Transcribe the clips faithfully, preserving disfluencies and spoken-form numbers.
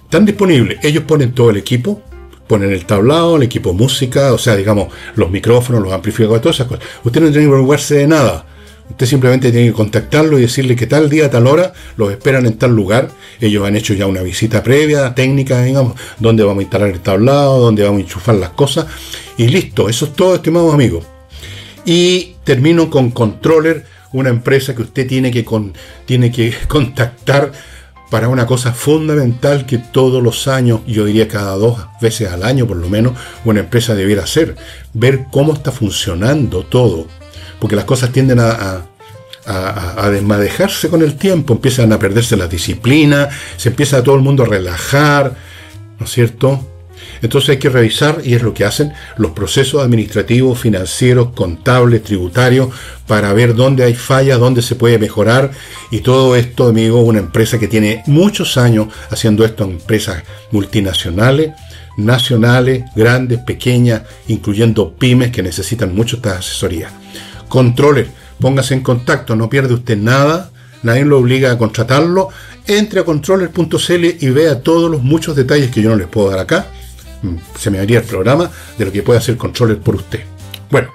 Están disponibles. Ellos ponen todo el equipo, ponen el tablado, el equipo música, o sea, digamos, los micrófonos, los amplificadores, todas esas cosas. Usted no tiene que preocuparse de nada. Usted simplemente tiene que contactarlo y decirle que tal día, tal hora, los esperan en tal lugar. Ellos han hecho ya una visita previa, técnica, digamos, donde vamos a instalar el tablado, donde vamos a enchufar las cosas. Y listo, eso es todo, estimados amigos. Y termino con Controller, una empresa que usted tiene que, con, tiene que contactar para una cosa fundamental que todos los años, yo diría cada dos veces al año por lo menos, una empresa debiera hacer. Ver cómo está funcionando todo. Porque las cosas tienden a, a, a, a desmadejarse con el tiempo, empiezan a perderse la disciplina, se empieza a todo el mundo a relajar, ¿no es cierto? Entonces hay que revisar, y es lo que hacen, los procesos administrativos, financieros, contables, tributarios, para ver dónde hay fallas, dónde se puede mejorar, y todo esto, amigo, una empresa que tiene muchos años haciendo esto, empresas multinacionales, nacionales, grandes, pequeñas, incluyendo pymes que necesitan mucho esta asesoría. Controller, póngase en contacto, no pierde usted nada, nadie lo obliga a contratarlo. Entre a controller punto c l y vea todos los muchos detalles que yo no les puedo dar acá. Se me haría el programa de lo que puede hacer Controller por usted. Bueno,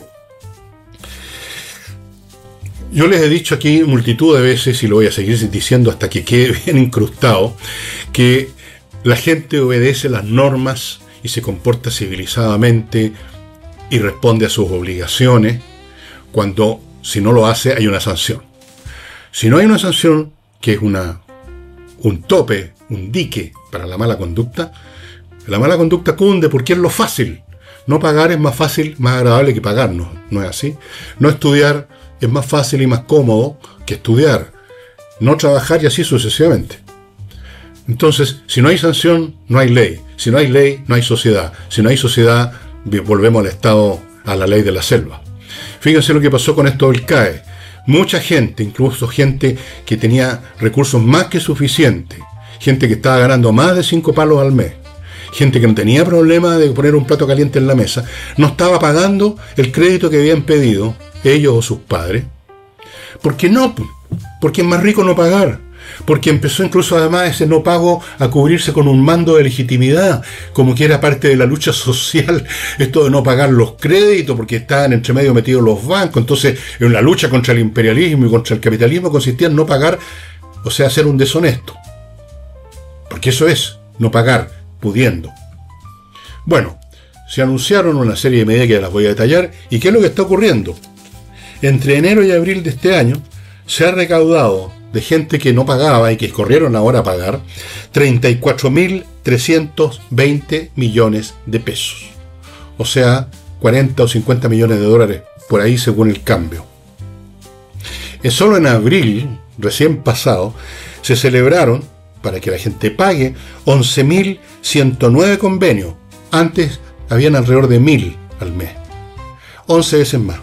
yo les he dicho aquí multitud de veces, y lo voy a seguir diciendo hasta que quede bien incrustado, que la gente obedece las normas y se comporta civilizadamente y responde a sus obligaciones cuando, si no lo hace, hay una sanción. Si no hay una sanción, que es una, un tope, un dique para la mala conducta, la mala conducta cunde porque es lo fácil. No pagar es más fácil, más agradable que pagar, ¿no? ¿No es así? No estudiar es más fácil y más cómodo que estudiar. No trabajar y así sucesivamente. Entonces, si no hay sanción, no hay ley. Si no hay ley, no hay sociedad. Si no hay sociedad, volvemos al estado, a la ley de la selva. Fíjense lo que pasó con esto del C A E. Mucha gente, incluso gente que tenía recursos más que suficientes, gente que estaba ganando más de cinco palos al mes, gente que no tenía problema de poner un plato caliente en la mesa, no estaba pagando el crédito que habían pedido ellos o sus padres. ¿Por qué no? Porque es más rico no pagar. Porque empezó incluso además ese no pago a cubrirse con un mando de legitimidad, como que era parte de la lucha social, esto de no pagar los créditos, porque estaban entre medio metidos los bancos. Entonces, en la lucha contra el imperialismo y contra el capitalismo consistía en no pagar, o sea, ser un deshonesto. Porque eso es, no pagar, pudiendo. Bueno, se anunciaron una serie de medidas que las voy a detallar. ¿Y qué es lo que está ocurriendo? Entre enero y abril de este año, se ha recaudado de gente que no pagaba y que corrieron ahora a pagar treinta y cuatro mil trescientos veinte millones de pesos. O sea, cuarenta o cincuenta millones de dólares, por ahí según el cambio. Es solo en abril, recién pasado, se celebraron, para que la gente pague, once mil ciento nueve convenios. Antes habían alrededor de mil al mes. once veces más.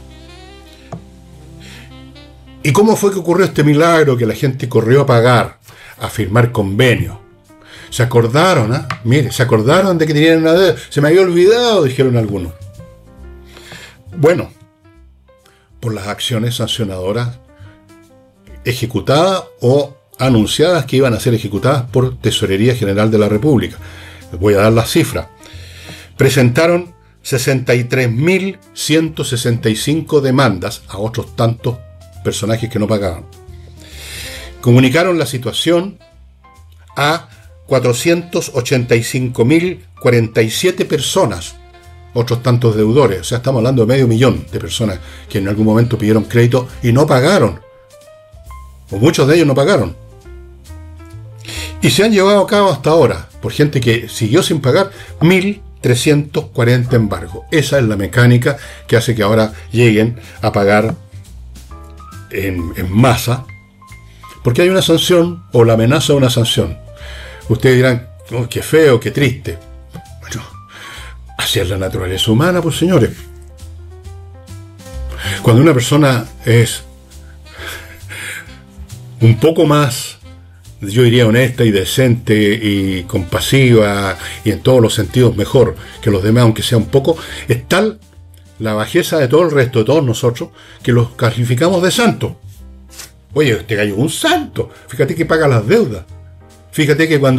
¿Y cómo fue que ocurrió este milagro? Que la gente corrió a pagar, a firmar convenios. Se acordaron, ¿ah? ¿eh? Mire, se acordaron de que tenían una deuda. Se me había olvidado, dijeron algunos. Bueno, por las acciones sancionadoras ejecutadas o anunciadas que iban a ser ejecutadas por Tesorería General de la República. Les voy a dar las cifras. Presentaron sesenta y tres mil ciento sesenta y cinco demandas a otros tantos personajes que no pagaban. Comunicaron la situación a cuatrocientos ochenta y cinco mil cuarenta y siete personas, otros tantos deudores. O sea, estamos hablando de medio millón de personas que en algún momento pidieron crédito y no pagaron, o muchos de ellos no pagaron. Y se han llevado a cabo hasta ahora, por gente que siguió sin pagar, mil trescientos cuarenta embargos. Esa es la mecánica que hace que ahora lleguen a pagar En, en masa, porque hay una sanción o la amenaza de una sanción. Ustedes dirán, oh, qué feo, qué triste. Bueno, así es la naturaleza humana, pues señores. Cuando una persona es un poco más, yo diría, honesta y decente y compasiva y en todos los sentidos mejor que los demás, aunque sea un poco, es tal la bajeza de todo el resto, de todos nosotros, que los calificamos de santos. Oye, este gallo es un santo. Fíjate que paga las deudas. Fíjate que cuando